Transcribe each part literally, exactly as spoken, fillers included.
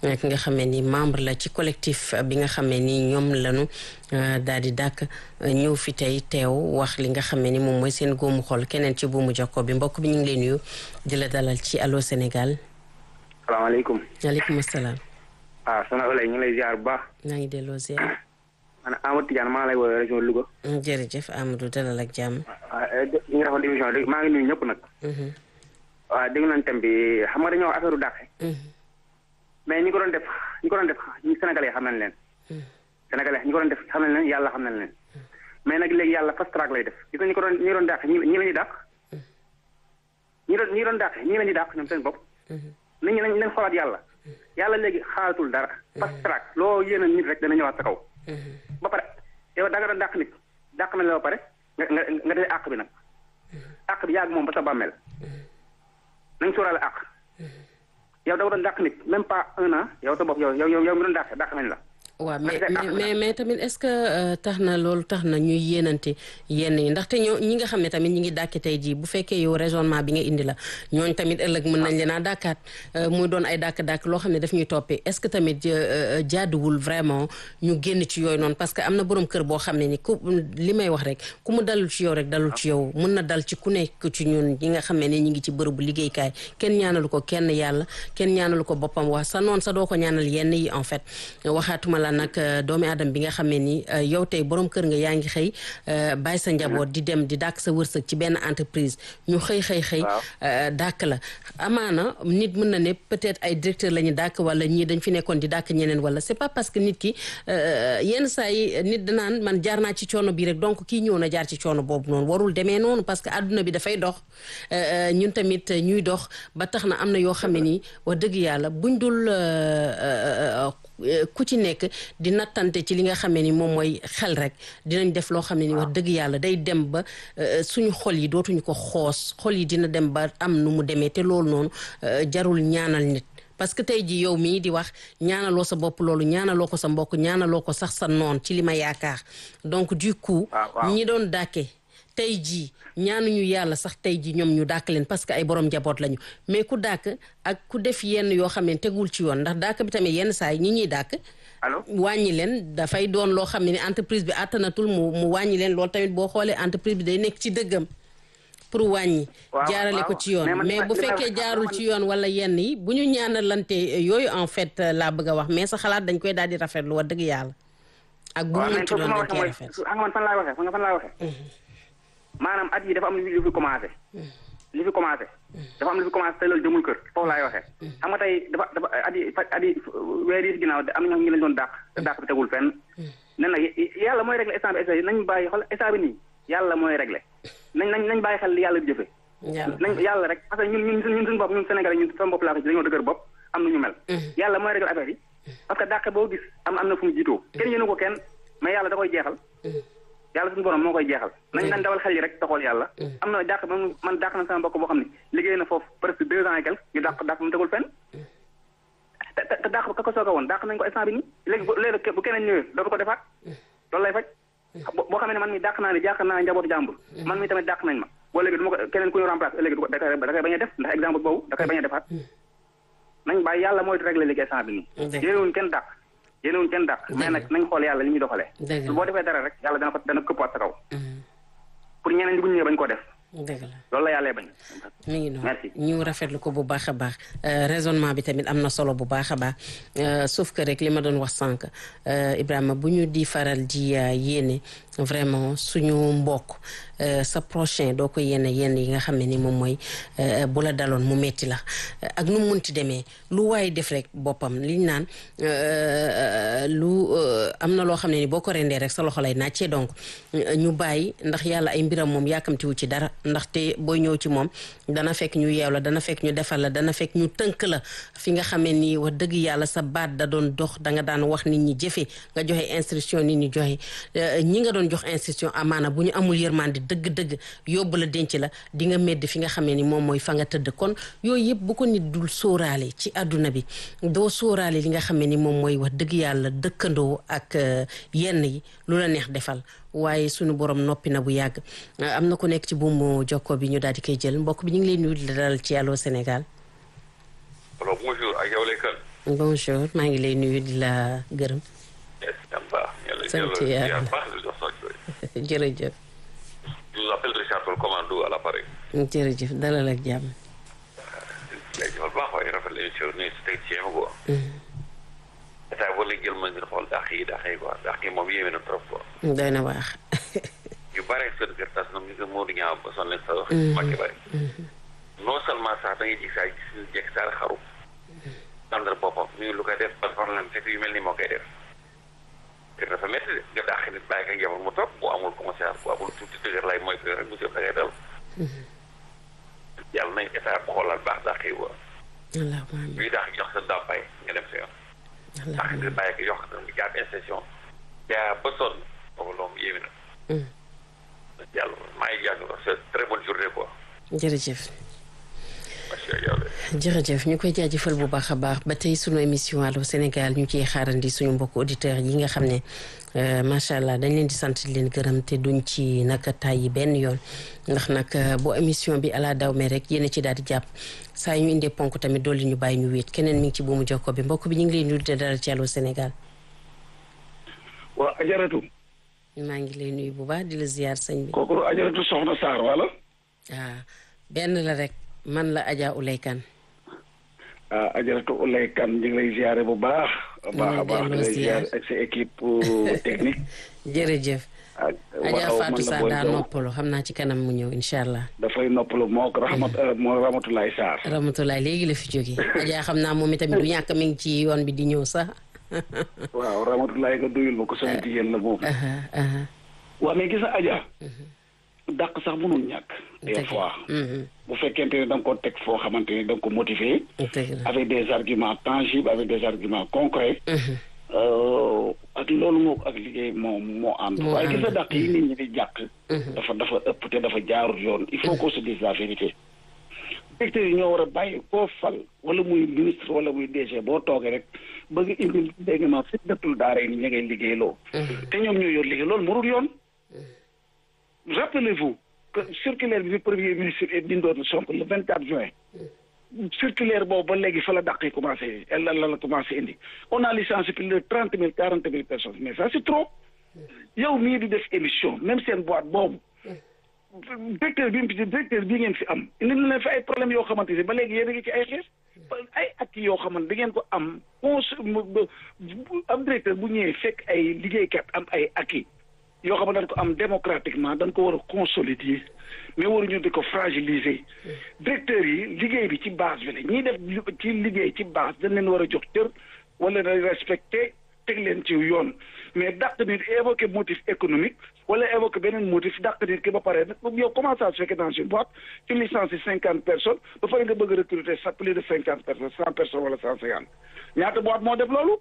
ki nga xamee ni membre la ci collectif bi nga xamee ni ñoom lañu daal di dàkk ñëw fi tey teew wax li nga xamee ni moom mooy seen góomu xol keneen ci buumu jokko bi mbokk bi ñu ngi lay nuyu di la dalal ci Allô Sénégal. salaamaaleykum. waaleykum salaam. ah soxna Oleye ñu ngi lay ziar bu baax. maa ngi delloo ziar. man Amadou Tidiane maa lay woowee région Louga. jërëjëf Amadou dalal ak jàmm. waaw ñu ngi rafetlu émission bi maa ngi nuyu ñëpp nag. waaw dégg nañ thème bi xam nga dañoo wax affaire dàqe. mais ñi ko doon def ñi ko doon def ñi Sénégalais xam nañ leen. Sénégalais ñi ko doon def xam nañ leen yàlla xam nañ leen. mais nag léegi yàlla fast track lay def gis nga ñi ko doon ñi doon dàqe ñi ñi la ñuy dàq. ñi doon ñi doon dàqe ñi la ñuy dàq ñoom seen bopp. nit ñi nañ nañ xoolaat yàlla. yàlla léegi xaalatul dara. fast track loo yéene nit rek dana ñëwaat sa kaw. ba pare yow da nga doon dàq nit dàq nañ la ba pare nga nga nga defee àq bi nag. àq bi yàgg moom ba sa bàmmeel. nañ sóoraale àq. yow da nga doon dàq nit même pas un an yow sa bopp yow yow yow mi doon dàq dàq nañ la. waaw mais mais mais tamit est-ce que tax na loolu tax na ñuy yéenante yenn yi ndaxte ñoo ñi nga xam ne tamit ñi ngi dàkki tey jii bu fekkee yow raisonnement bi nga indi la ñooñ tamit ëllëg mën nañ leen a dàkkaat muy doon ay dàkk-dàkk loo xam ne daf ñuy toppee est-ce que tamit jaaduwul vraiment ñu génn ci yooyu noonu parce que am na borom kër boo xam ne ni ku li may wax rek ku mu dalul ci yow rek dalul ci yow mën na dal ci ku nekk ci ñun ñi nga xam ne ni ñi ngi ci bërëbu liggéeykaay kenn ñaanalu ko kenn yàlla kenn ñaanalu ko boppam wax sa noonu sa doo ko ñaanal yenn yi en fait waxaatuma la nag doomi adam bi nga xamee ni yow tey borom kër nga yaa ngi xëy bàyyi sa njaboot di dem di dàkk sa wërsëg ci benn entreprise ñu xëy xëy xëy dàkk la amaana nit mën na ne peut-être ay directeur la ñu dàkk wala ñii dañ fi nekkoon di dàkk ñeneen wala c'est pas parce que nit ki yenn saa yi nit danaan man jaar naa ci coono bi rek donc kii ñëw na jaar ci coono boobu noonu warul demee noonu parce que adduna bi dafay dox ñun tamit ñuy dox ba tax na am na yoo xam ne nii wax dëgg yàlla buñ dul ku ci nekk di nattante ci li nga xamee ni moom mooy xel rek dinañ def loo xam ne ni wax dëgg yàlla day dem ba suñu xol yi dootuñu ko xoos xol yi dina dem ba am nu mu demee te loolu noonu jarul ñaanal nit parce que tey ji yow mii di wax ñaanaloo sa bopp loolu ñaanaloo ko sa mbokk ñaanaloo ko sax sa noon ci li ma yaakaar donc du coup ñi doon dàkke tey jii ñaanuñu yàlla sax tey jii ñoom ñu dàkk leen parce que ay borom njaboot lañu mais ku dàkk ak ku def yenn yoo xam ne tegul ci yoon ndax dàkk bi tamit yenn saa yi ñi ñuy dàkk wàññi leen dafay doon loo xam ne ni entreprise bi àttanatul mu mu wàññi leen loolu tamit boo xoolee entreprise bi day nekk ci dëggam pour wàññi jaarale ko ci yoon mais bu fekkee jaarul ci yoon wala yenn yi bu ñu ñaanalante yooyu en fait laa bëgg a wax mais sa xalaat dañ koy daal di rafetlu wax dëgg yàlla ak bu mu ci doon dañ koy rafet xam nga man fan laay waxee fan nga fan laay waxee maanaam at yi dafa am li fi commencé li fi commencé dafa am li fi commencé te loolu jëmul kër foofu laay waxee xam nga tey dafa dafa at yi at yi weer yi si ginnaaw am na ñoo xam ñu lañ doon dàq te dàq bi tegul fenn nen nag yàlla mooy réglé instant bi nañ bàyyi xol instant bi nii yàlla mooy réglé nañ nañ nañ bàyyi xel li yàlla di jëfe nañ yàlla rek parce que ñun ñun ñun suñu bopp ñun Sénégalais ñun sama bopp laa ko ci dañoo dëgër bopp am na ñu mel yàlla mooy réglé affaire yi parce que dàq boo gis am am na fu mu jiitoo kenn yéenu ko kenn mais yàlla da koy jeexal yàlla suñu borom moo koy jeexal nañ nañ dawal xel yi rek taxool yàlla am na dàq man man dàq na sama mbokk boo xam ne liggéey na foofu presque deux ans et quelque ñu dàq dàq mu tegul fenn te te dàq ka ko sooga woon dàq nañ ko instant bi nii léegi léegi bu keneen ñëwee dootu ko defaat loolu lay faj boo xamee ne man mi dàq naa ne jàq naa njabootu jàmbur man mi tamit dàq nañ ma boo léegi du ma ko keneen ku ñu remplacer léegi da koy da koy bañ a def ndax exemple boobu da koy bañ a defaat nañ bàyyi yàlla mooy régler léegi instant bi nii yéenewuñ kenn dàq yéenewuñ kenn dàq mais nag nañ xool yàlla li ñuy doxalee boo defee dara rek yàlla dana ko dana këppaat sa kaw pour ñeneen ñi bu ñu ñëwee bañ ko def dëgg la loolu la yàlla bañ. mi ngi noonu ñu rafetlu ko bu baax a baax raisonnement bi tamit am na solo bu baax a baax sauf que rek li ma doon wax sànq Ibrahima bu ñu di faral di yéene vraiment suñu mbokk sa prochain doo ko yéene yenn yi nga xam ne ni moom mooy bu la daloon mu metti la ak nu mu munti demee lu waaye def rek boppam liñ naan lu am na loo xam ne ni boo ko rendee rek sa loxo lay nàccee donc ñu bàyyi ndax yàlla ay mbiram moom yàkkamtiwu ci dara ndaxte booy ñëw ci moom dana fekk ñu yeew la dana fekk ñu defal la dana fekk ñu tënk la fi nga xamee ni wax dëgg yàlla sa baat da doon dox da nga daan wax nit ñi jëfe nga joxe instruction nit ñi joxe ñi nga doon jox instruction amaana bu ñu amul yërmande dëgg-dëgg yóbbu la denc la di nga medd fi nga xamee ni moom mooy fa nga tëdd kon yooyu yëpp bu ko nit dul sóoraale ci àdduna bi doo sóoraale li nga xamee ni moom mooy wax dëgg yàlla dëkkandoo ak yenn yi lu la neex defal waaye sunu borom noppi na bu yàgg am na ku nekk ci buumu jokko bi ñu daal di koy jël mbokk bi ñu ngi lay nuyu di dalal ci Allô Sénégal. alors bonjour ak yow lay kan. bonjour maa ngi lay nuyu di la gërëm. sant yàlla jërëjëf. je vous appelle Richard Toll commando à l'appareil. jërëjëf dalal ak jàmm. léegi dafa baax waaye rafet la émission bi si teg ci yéen quoi. état boo leen jël ma ngir xool dàq yi dàq yi quoi dàq yi moom yéeme na trop quoi. doy na waax. yu bare seen kër tas na mu ngi Modou Niang ba sonn leen sa wax. Macky bari. non seulement sax da ngay gis saa gis ñu jekk saa xaru. tàndar boppam ñu lu koy def ba problème fekk yu mel ni moo koy def. te dafa métti de nga dàq nit bàyyi ko njaboot mu topp bu amul conseil bu amul tuuti dëgër lay mooy rek monsieur da ngay dal. yàlla nañ état xoolal baax dàq yi quoi. allahumma bii dàq jox sa ndàmpaay nga dem sa yoon. dàq nit bàyyi ko yokk nga jaar institution. jaa ba sonn boobu loolu yéeme na. yàlla maa ngi jàng ko c'est très bonne journée quoi. jërëjëf. jërëjëf ñu koy jaajëfal bu baax a baax ba tey sunu émission Allô Sénégal ñu ciy xaarandi suñu mbokk auditeurs yi nga xam ne macha allah dañ leen di sant di leen gërëm te duñ ci naka tàyyi benn yoon ndax nag bu émission bi ala daw me rek yéen a ci daal di jàpp saa ñu indee ponk tamit dolli ñu bàyyi ñu wéet keneen mi ngi ci buumu jokko bi mbokk bi ñu ngi lay nuyu te dara ci Allô Sénégal. waa ajaratu. maa ngi lay nuyu bu baax di la ziar sëñ bi. kooku ajaratu soxna Sarr wala. ah benn la rek. man la Adja Oulay Kane. ah Adjaratou Oulay Kane ñu ngi lay ziare bu baax. baax a baax di lay ziare ak sa équipe technique. jërëjëf. ak Adja Fatou Sarr daa noppalu xam naa ci kanam mu ñëw incha allah. dafay noppalu moo ko Rahmat moo Ramatulaay Sarr. Ramatulaay léegi la fi jógee. Adja xam naa moom itamit du ñàkk mi ngi ci yoon bi di ñëw sax. waaw Ramatulaay nga duyul ma ko sama jigéen la moom. waaw mais gis nga Adja. dàq sax mënul ñàkk. des fois. bu fekkente ne da nga ko teg foo xamante ne da nga ko motiver. avec des arguments tangibles avec des arguments concrets. ak loolu moo ak liggéey moo moo ànd. waaye gis nga dàq yi nit ñi di jàq. dafa dafa ëpp te dafa jaarul yoon il faut qu'on se dise la vérité. directeur yi ñoo war a bàyyi koo fal wala muy ministre wala muy D G boo toogee rek ba nga indi dégg nga fi dëttul daara yi ni ñu ngay liggéeyloo. te ñoom ñoo yor liggéey loolu mënul yoon. Rappelez-vous que circulaire bi premier ministre et bindoon Sonko le vingt-quatre juin circulaire boobu ba léegi fa la dàq yi commencé la la commencé indi on a licencié plus de trente mille quarante mille personnes mais ça c'est trop yow mii di def émission même seen boîte boobu directeur bi directeur bii ngeen fi am indi na leen fi ay problèmes yoo xamante ne ba léegi yéen a ngi ci ay xeex ay actes yoo xamante da ngeen ko am cons am directeur bu ñëwee fekk ay liggéeykat am ay acquis yoo xam ne dañ ko am démocratiquement dañ ko war a consolider mais waruñu di ko fragiliser directeurs yi liggéey bi ci base bi la ñiy def ci liggéey ci base dañ leen war a jox cër wala na respecté teg leen ci yoon mais dàq nit évoqué motif économique wala évoqué beneen motif dàq nit ki ba pare nag yow comment ça se fait que dans une boîte tu licencies cinquante personnes ba pare nga bëgg a recruter sa plus de cinquante personnes cent personnes wala cent cinquante ñaata boîte moo def loolu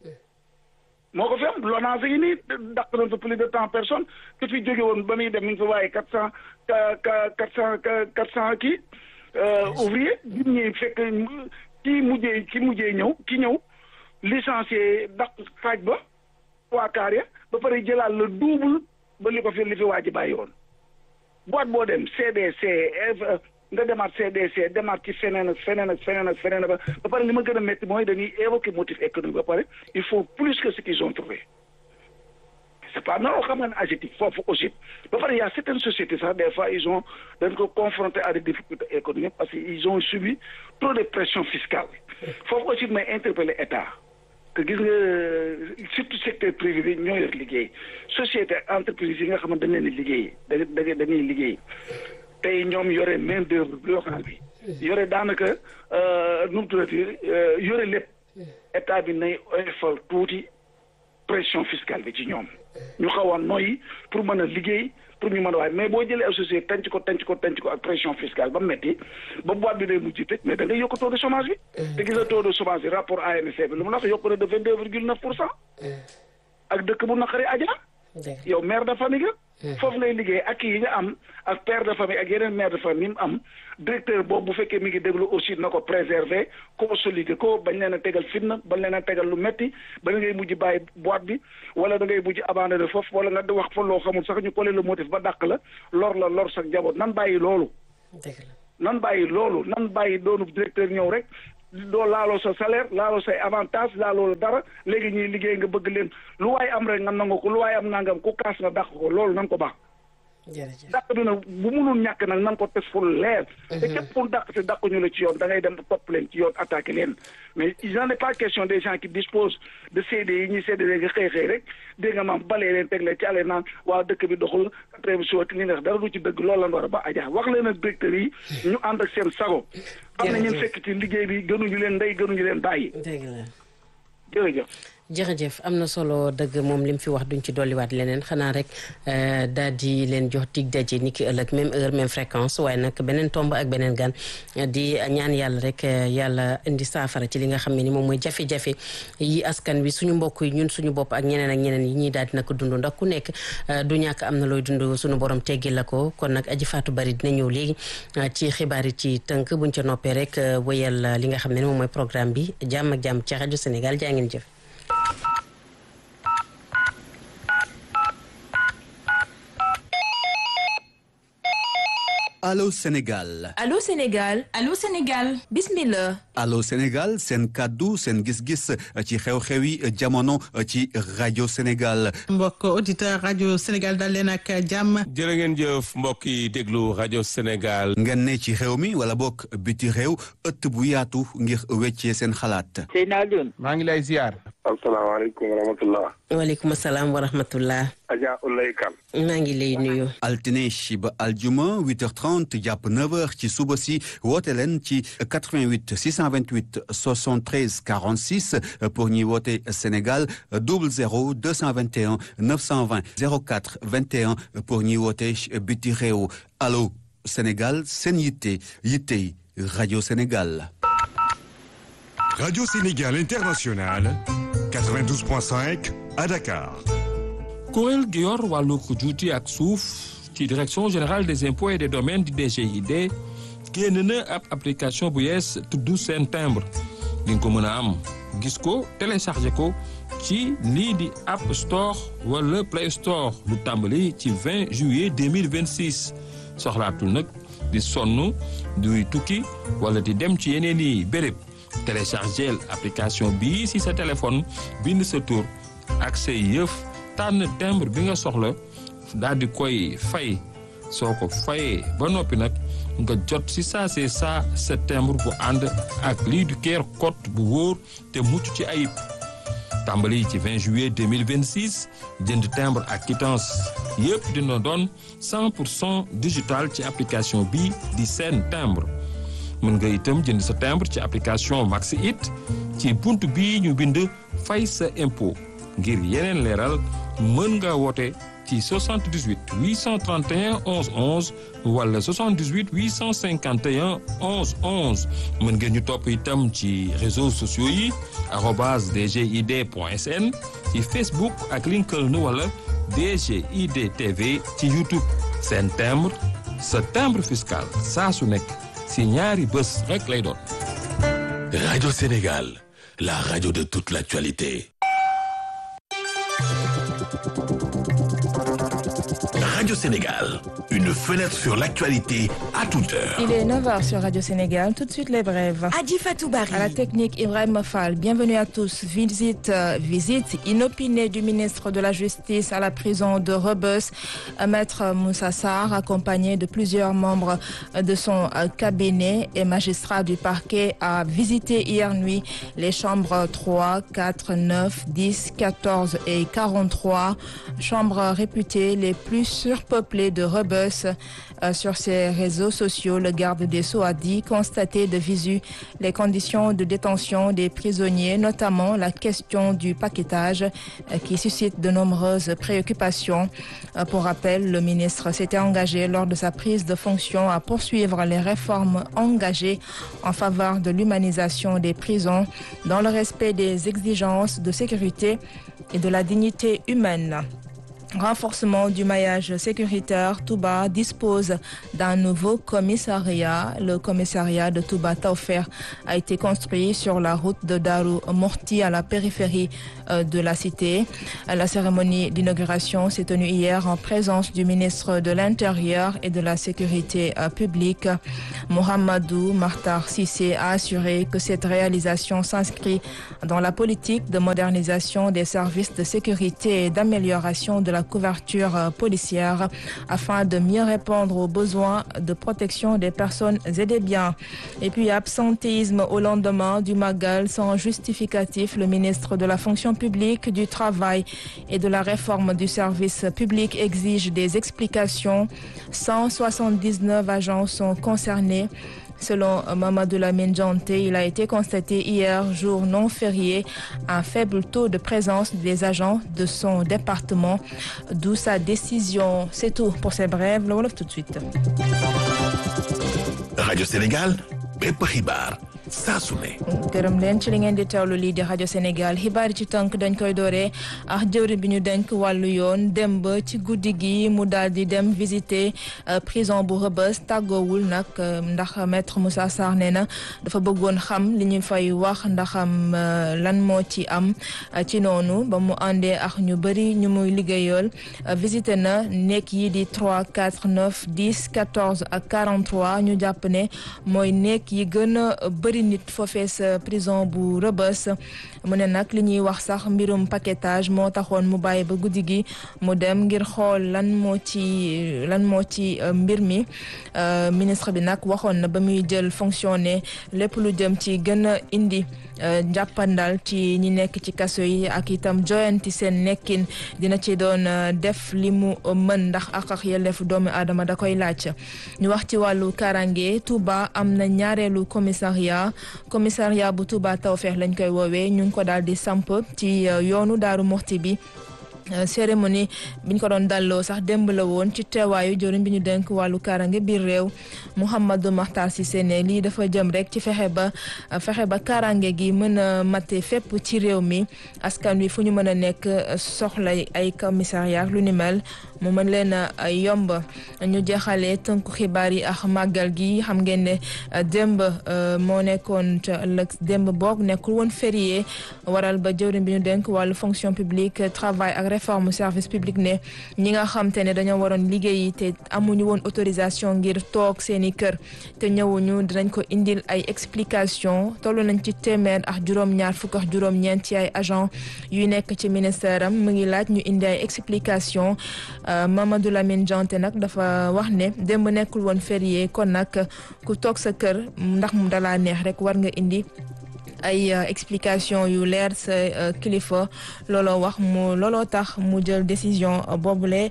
moo ko fi am lonage yi nii dàq nañ fa plus de cent personnes ki fi jóge woon ba muy dem mi ngi fa waaye quatre cent quatre cent quatre cent kii ouvrier bi mu ñëwee fekk kii mujjee ki mujjee ñëw ki ñëw licencié dàq xaaj ba waa kaar ya ba pare jëlaat le double ba li ko fi li fi waa ji bàyyi woon boîte boo dem C D C nga demaat C D C demaat ci feneen ak feneen ak feneen ak feneen ba ba pare li ma gën a métti mooy dañuy évoquer motif économique ba pare il faut plus que ce qu'ils ont trouvé c'est pas non xam nga ne adjectif foofu aussi ba pare y a certaines sociétés sax des fois ils ont dañ ko confronté à des difficultés économiques parce que ils ont subi trop de pression fiscale foofu aussi may interpeller état que gis nga surtout secteur privé bi ñoo yor liggéey société entreprise yi nga xam ne dañ leen di liggéey da da dañuy liggéey tey ñoom yore main d'œuvre locale bi yore daanaka nu mu tuddati yore lépp état bi nay oyofal tuuti pression fiscale bi ci ñoom ñu xaw a noyyi pour mën a liggéey pour ñu mën a waaye mais boo jëlee associé tànc ko tànc ko tànc ko ak pression fiscale ba metti ba boîte bi day mujj tëj mais da ngay yokk taux de chômage bi te gis nga taux de chômage bi rapport A N S D bi lu mu la wax yokk na de vingt deux virgule neuf pour cent ak dëkk bu naqari aja yow mère de famille nga foofu ngay liggéey ak yi nga am ak père de famille ak yeneen mère de famille mu am directeur boobu bu fekkee mi ngi déglu aussi na ko préserver consolider ko bañ leen a tegal fitna bañ leen a tegal lu metti ba ngay mujj bàyyi boîte bi wala da ngay mujj abandonné foofu wala nga wax fa loo xamul sax ñu collé le motif ba dàq la lor la lor sax jaboot nan bàyyi loolu nan bàyyi loolu nan bàyyi doonu directeur ñëw rek doo laaloo sa salaire laaloo say avantage laaloo dara léegi ñuy liggéey nga bëgg leen lu waay am rek nga nangu ko lu waay am nangam ku kaas nga dàq ko loolu nan ko baax. jërëjëf dàq bi nag bu munul ñàkk nag nan ko teg fu leer. te képp pour dàq te dàq ñu la ci yoon da ngay dem topp leen ci yoon attaqué leen mais il n'en est pas question des gens qui disposent de C D yi ñuy C D nga xëy xëy rek dégg nga maam balee leen teg leen ci àll naan waa dëkk bi doxul après bi suba li nga dara du ci dëgg loolu la war a ba aja wax leen ak directeur yi ñu ànd ak seen sago. am na ñun fekk ci liggéey bi gënuñu leen ndey gënuñu leen bàyyi. dëgg la jërëjëf. jërëjëf am na solo dëgg moom li mu fi wax duñ ci dolliwaat leneen xanaa rek daal di leen jox dig daje ni ki ëllëg même heure même fréquence waaye nag beneen tomb ak beneen gan di ñaan yàlla rek yàlla indi saafara ci li nga xam ne ni moom mooy jafe-jafe yi askan wi suñu mbokk yi ñun suñu bopp ak ñeneen ak ñeneen yi ñuy daal di na ko dund ndax ku nekk du ñàkk am na looy dund suñu borom teggi la ko kon nag aji faatu bari dina ñëw léegi ci xibaar yi ci tënk buñ ca noppee rek wëyal li nga xam ne ni moom mooy programme bi jàmm ak jàmm ci rajo Sénégal jaa ngeen jëf. Allô Sénégal. Allô Sénégal. Allô Sénégal. Bismillah. Allô Sénégal seen kaddu seen gis-gis ci xew-xewi jamono ci rajo Sénégal. mbokk auditeur rajo Sénégal dal leen ak jàmm. jërë ngeen jëf mbokk yi déglu rajo Sénégal. ngeen ne ci réew mi wala bokk biti réew ëtt bu yaatu ngir weccee seen xalaat. Seydina Alioune. maa ngi lay ziar. asalaamaaleykum wa rahmatullah. waaleykum salaam wa rahmatullah. Adja Oulaye Kane. maa ngi lay nuyu. altine ba aljuma huit heures trente jàpp neuf heures ci suba si woote leen ci quatre-vingt-huit six cent vingt-huit soixante-treize quarante-six pour ñuy woote Sénégal double zéro deux cent vingt et un neuf cent vingt zéro quatre vingt et un pour ñuy woote biti réew. Allô Sénégal seen yitte yittey rajo Sénégal. Radio Sénégal International quatre-vingt-douze point cinq à Dakar. kuréel gi yor wàllu juuti ak suuf ci direction générale des impôts et des domaines di D G I D génn na ab application bu yees tudd seen timbre di nga ko mën a am gis ko téléchargé ko ci lii di App Store wala Play Store lu tàmbali ci vingt juillet deux mille vingt-six soxlaatul nag di sonn duy tukki wala di dem ci yeneen i béréb téléchargé application bii si sa téléphone bind sa tur ak say yëf tànn timbre bi nga soxla daal di koy fay soo ko fayee ba noppi nag nga jot si saa see saa sa timbre bu ànd ak lii du keer code bu wóor te mucc ci ayib tàmbali ci vingt juillet deux mille vingt-six jënd timbre ak quittance yëpp dina doon cent pour cent digital ci application bi di seen timbre mën nga itam jënd sa timbre ci application Maxi It ci bunt bii ñu bind fay sa impôt ngir yeneen leeral mën nga woote ci soixante-dix-huit huit cent trente et un onze onze wala soixante-dix-huit huit cent cinquante et un onze onze mën ngeen ñu topp itam ci réseaux sociaux yi arobase dgid point sn ci Facebook ak LinkedIn wala D G I D T V ci YouTube seen timbre sa timbre fiscal saa su nekk si ñaari bés rek lay doon. Radio Sénégal, la radio de toute l'actualité. Radio Sénégal, une fenêtre sur l'actualité à toute heure. Il est neuf heures sur Radio Sénégal. Tout de suite les brèves. Adji Fatou Barry. À la technique, Ibrahim Fall. Bienvenue à tous. Visite, euh, visite inopinée du ministre de la Justice à la prison de Rebeuss. Maître Moussa Sarr, accompagné de plusieurs membres de son euh, cabinet et magistrats du parquet, a visité hier nuit les chambres trois, quatre, neuf, dix, quatorze et quarante-trois. Chambres réputées les plus surpeuplées de Rebeuss. Euh, sur ses réseaux sociaux, le garde des Sceaux a dit constater de visu les conditions de détention des prisonniers, notamment la question du paquetage euh, qui suscite de nombreuses préoccupations. Euh, pour rappel, le ministre s'était engagé lors de sa prise de fonction à poursuivre les réformes engagées en faveur de l'humanisation des prisons dans le respect des exigences de sécurité et de la dignité humaine. renforcement du maillage sécuritaire, Touba dispose d'un nouveau commissariat. Le commissariat de Touba Tawfekh a été construit sur la route de Darou Morti à la périphérie de la cité. La cérémonie d'inauguration s'est tenue hier en présence du ministre de l'Intérieur et de la Sécurité publique. Mohamedou Makhtar Cissé a assuré que cette réalisation s'inscrit dans la politique de modernisation des services de sécurité et d'amélioration de la couverture policière afin de mieux répondre aux besoins de protection des personnes et des biens. Et puis absentéisme au lendemain du Magal sans justificatif. Le ministre de la fonction publique, du travail et de la réforme du service public exige des explications. cent soixante-dix-neuf agents sont concernés. Selon Mamadou Lamine Dianté, il a été constaté hier, jour non férié, un faible taux de présence des agents de son département, d'où sa décision. C'est tout pour ces brèves. Le Wolof tout de suite. Radio Sénégal, bépp xibaar saa su ne. gërëm leen ci li ngeen di teewlu lii di rajo Sénégal xibaar ci tënk dañ koy dooree ak jëwriñ bi ñu denk wàllu yoon dem ba ci guddi gi mu daal di dem visiter prison bu Rebeuss tàggoowul nag ndax maître Moussa Sarr nee na dafa bëggoon xam li ñu fay wax ndaxam lan moo ci am ci noonu ba mu àndee ak ñu bëri ñu muy liggéeyool visiter na nekk yi di trois quatre neuf dix quatorze ak quarante-trois ñu jàpp ne mooy nekk yi gën a bëri nit foofee sa prison bu Rebeuss mu ne nag li ñuy wax sax mbirum paquetage moo taxoon mu bàyyi ba guddi gi mu dem ngir xool lan moo ci lan moo ci mbir mi ministre bi nag waxoon na ba muy jël fonctionné lépp lu jëm ci gën a indi jàppandal ci ñi nekk ci kaso yi ak itam joyanti seen nekkin dina ci doon def li mu mën ndax ak ak yelleef doomu aadama da koy laaj. ñu wax ci wàllu karange Touba am na ñaareelu commissariat commissariat bu Touba Tawfekh lañ koy woowee ñu ngi ko daal di samp ci yoonu Daaru Muxti bi. cérémonie biñ ko doon dalloo sax démb la woon ci teewaayu joriñ bi ñu denk wàllu kaaraange biir réew Mouhamadou Makhtar Cissé ne lii dafa jëm rek ci fexe ba fexe ba kaaraange gi mën a mate fépp ci réew mi askan wi fu ñu mën a nekk soxla ay commissariat lu ni mel mu mën leen a yomb. ñu jeexalee tënku xibaar yi ak màggal gi xam ngeen ne démb moo nekkoon ca ëllëg démb boog nekkul woon férié waral ba joriñ bi ñu denk wàllu fonction publique travail ak réforme service public ne ñi nga xam te ne dañoo waroon liggéeyi te amuñu woon autorisation ngir toog seeni kër te ñëwuñu dinañ ko indil ay explication tollu nañ ci téeméer ak juróom-ñaar fukk ak juróom-ñeent ci ay agent yu nekk ci ministère am mu ngi laaj ñu indi ay explication Mamadou Lamine Dianté nag dafa wax ne démb nekkul woon férié kon nag ku toog sa kër ndax mu dalaa neex rek war nga indi ay explication yu leer sa kilifa looloo wax mu looloo tax mu jël décision boobule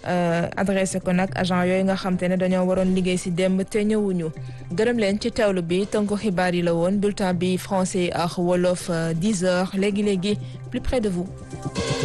adressé ko nag agent yooyu nga xam te ne dañoo waroon liggéey ci démb te ñëwuñu gërëm leen ci teewlu bi tënku xibaar yi la woon bulletin bi français ak wolof dix heures léegi léegi plus près de vous.